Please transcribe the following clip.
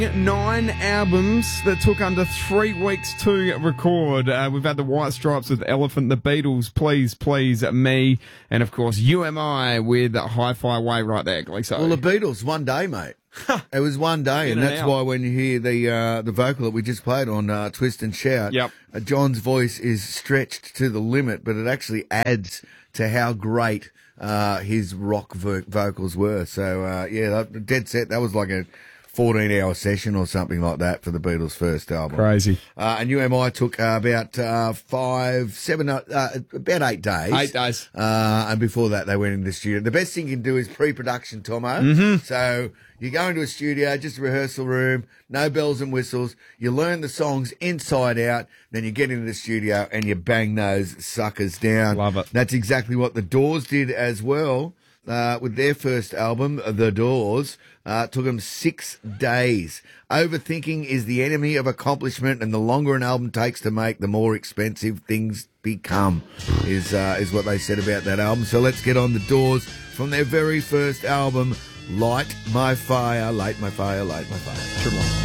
9 albums that took under 3 weeks to record. We've had the White Stripes with Elephant, the Beatles, Please Please Me, and of course UMI with Hi-Fi Way right there, Gleeso. Well, the Beatles, one day, mate. It was one day, and that's why when you hear the vocal that we just played on Twist and Shout, John's voice is stretched to the limit, but it actually adds to how great his rock vocals were. So, dead set. That was like a 14-hour session or something like that for the Beatles' first album. Crazy. And UMI took about 8 days. 8 days. And before that, they went into the studio. The best thing you can do is pre-production, Tomo. Mm-hmm. So you go into a studio, just a rehearsal room, no bells and whistles. You learn the songs inside out. Then you get into the studio and you bang those suckers down. Love it. That's exactly what the Doors did as well. With their first album, The Doors, took them 6 days. Overthinking is the enemy of accomplishment, and the longer an album takes to make, the more expensive things become, is what they said about that album. So let's get on The Doors from their very first album, Light My Fire, Light My Fire, Light My Fire.